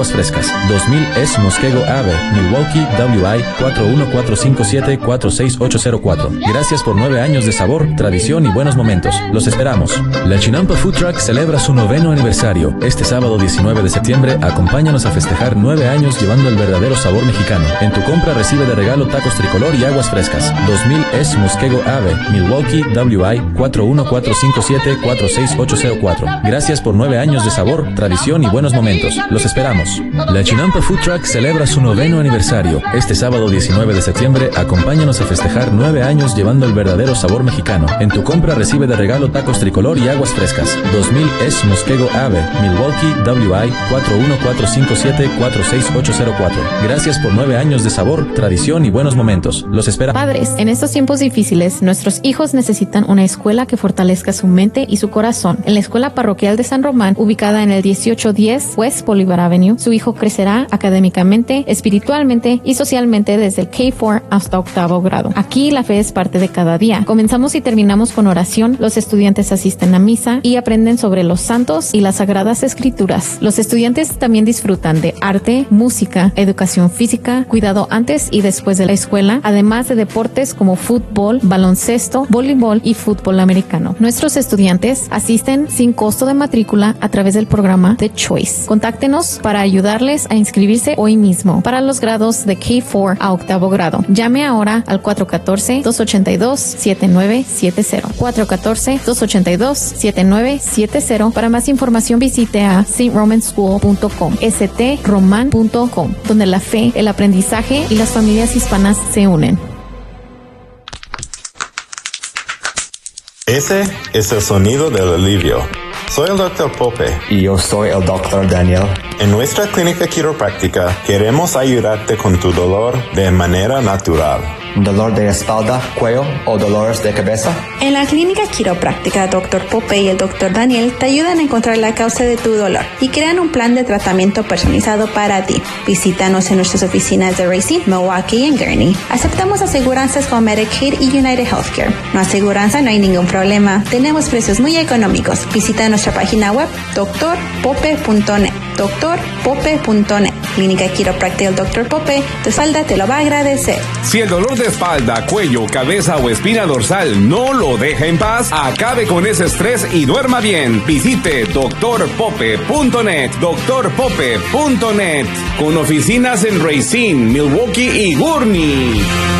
aguas frescas. 2000 East Muskego Ave, Milwaukee, WI 41457-46804. Gracias por 9 años de sabor, tradición y buenos momentos. Los esperamos. La Chinampa Food Truck celebra su 9º aniversario. Este sábado 19 de septiembre, acompáñanos a festejar 9 años llevando el verdadero sabor mexicano. En tu compra recibe de regalo tacos tricolor y aguas frescas. 2000 East Muskego Ave, Milwaukee, WI 41457-46804. Gracias por 9 años de sabor, tradición y buenos momentos. Los esperamos. La Chinampa Food Truck celebra su 9º aniversario. Este sábado 19 de septiembre, acompáñanos a festejar 9 años llevando el verdadero sabor mexicano. En tu compra recibe de regalo tacos tricolor y aguas frescas. 2000 East Muskego Ave, Milwaukee, WI 41457-46804. Gracias por 9 años de sabor, tradición y buenos momentos. Los esperamos. Padres, en estos tiempos difíciles, nuestros hijos necesitan una escuela que fortalezca su mente y su corazón. En la Escuela Parroquial de San Román, ubicada en el 1810 West Bolivar Avenue, su hijo crecerá académicamente, espiritualmente y socialmente desde el K4 hasta 8º grado. Aquí la fe es parte de cada día. Comenzamos y terminamos con oración, los estudiantes asisten a misa y aprenden sobre los santos y las sagradas escrituras. Los estudiantes también disfrutan de arte, música, educación física, cuidado antes y después de la escuela, además de deportes como fútbol, baloncesto, voleibol y fútbol americano. Nuestros estudiantes asisten sin costo de matrícula a través del programa The Choice. Contáctenos para ayudarles a inscribirse hoy mismo para los grados de K4 a 8º grado. Llame ahora al 414-282-7970. 414-282-7970. Para más información visite a stromanschool.com, stroman.com, donde la fe, el aprendizaje y las familias hispanas se unen. Ese es el sonido del alivio. Soy el Dr. Pope. Y yo soy el Dr. Daniel. En nuestra clínica quiropráctica queremos ayudarte con tu dolor de manera natural. ¿Dolor de espalda, cuello o dolores de cabeza? En la clínica quiropráctica, Dr. Pope y el Dr. Daniel te ayudan a encontrar la causa de tu dolor y crean un plan de tratamiento personalizado para ti. Visítanos en nuestras oficinas de Racine, Milwaukee y en Gurnee. Aceptamos aseguranzas como Medicaid y United Healthcare. No aseguranza, no hay ningún problema. Tenemos precios muy económicos. Visita nuestra página web drpope.net. drpope.net. Clínica quiropráctica del Dr. Pope. Tu espalda te lo va a agradecer. Si el dolor de espalda, cuello, cabeza o espina dorsal no lo deja en paz, acabe con ese estrés y duerma bien. Visite drpope.net. drpope.net. Con oficinas en Racine, Milwaukee y Gurnee.